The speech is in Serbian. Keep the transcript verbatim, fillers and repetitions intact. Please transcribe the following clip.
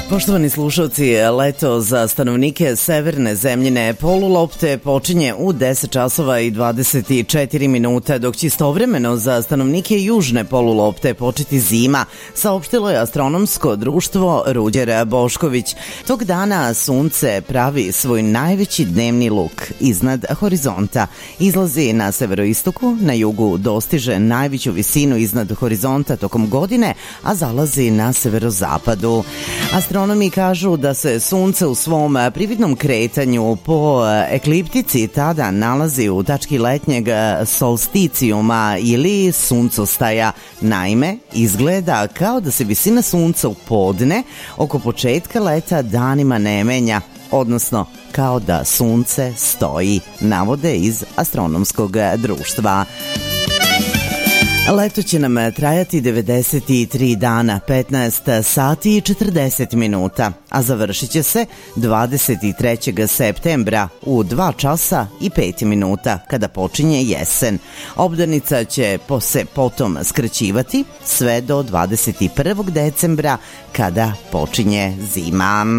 Poštovani slušalci, leto za stanovnike severne zemljine polulopte počinje u deset časova i dvadeset četiri minuta, dok će istovremeno za stanovnike južne polulopte početi zima, saopštilo je astronomsko društvo Ruđer Bošković. Tog dana sunce pravi svoj najveći dnevni luk iznad horizonta. Izlazi na severoistoku, na jugu dostiže najveću visinu iznad horizonta tokom godine, a zalazi na severozapadu. Astronomi kažu da se sunce u svom prividnom kretanju po ekliptici tada nalazi u tački letnjeg solsticijuma ili suncostaja. Naime, izgleda kao da se visina sunca u podne oko početka leta danima ne menja, odnosno kao da sunce stoji, navode iz astronomskog društva. Leto će nam trajati devedeset tri dana, petnaest sati i četrdeset minuta, a završit će se dvadeset trećeg septembra u dva časa i pet minuta kada počinje jesen. Obdanica će se potom skraćivati sve do dvadeset prvog decembra kada počinje zima.